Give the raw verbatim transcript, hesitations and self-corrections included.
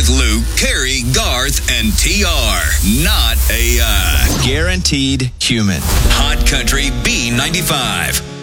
with Luke, Carrie, Garth, and T R. Not A I. Guaranteed human. Hot Country B ninety-five.